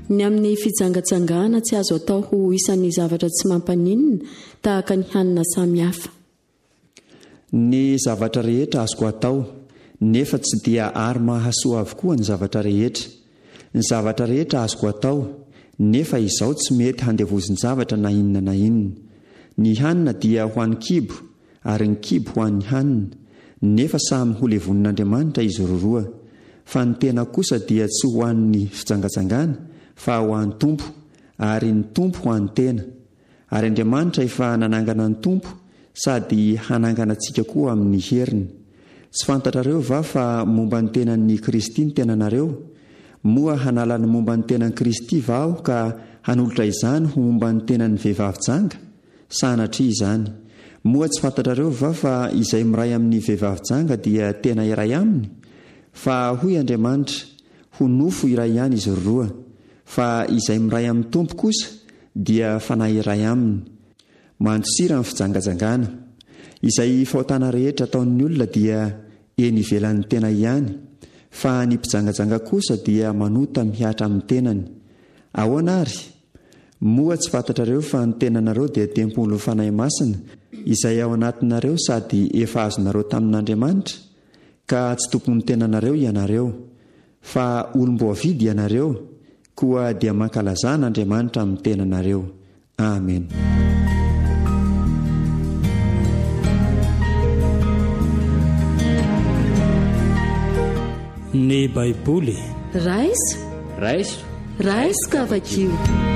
Ny amin'ny fijangatsangana tsy azo atao ho isan'ny zavatra tsy mampaninina tahaka ny hanina samihafa. Ny zavatra rehetra azoko atao nefa tsy dia ary mahasoa avokoa ny zavatra rehetra. Ny zavatra rehetra azoko atao nefa izao tsy mety handevozin-javatra na inona na inona. Ny hanina dia ho an'ny kibo ary ny kibo ho an'ny hanina, nefa samy ho levonin'Andriamanitra izy roa. Fa ny tena kosa dia tsy ho an'ny fijangatsangana fa ho an'ny tompo, ary ny tompo ho an'ny tena. Ary Andriamanitra efa nanangana ny tompo sady hanangana antsika koa amin'ny heriny. Tsy fantatrareo va fa momba ny tenan'ny Kristy ny tenanareo? Moa hanala ny momba ny tenan'ny Kristy va aho ka hanolotra izany ho momba ny tenan'ny vehivavy janga? Sanatria izany. Moa tsy fantatrareo va fa izay miray amin'ny vehivavy janga dia tena iray aminy? Fa hoy Andriamanitra, ho nofo iray ihany izy roa. Fa izay miray amin'ny tompo kosa dia fanahy iray aminy. Mandosira ny fijangatsangana. Izay fahotana rehetra ataon'ny olona dia eny ivelan'ny tena ihany, fa ny mpijangatsanga kosa dia manota mihatra amin'ny tenany. Ahoana ary? Moa tsy fantatrareo fa ny tenanareo dia tempolo fanahy masina izay ao anatinareo sady efa azonareo tamin'Andriamanitra? Ka tsy tompon'ny tenanareo ianareo, fa olom-boavidy ianareo, koa dia mankalazana Andriamanitra amin'ny tenanareo. Amen. Ny Baiboly raisika ka vakio.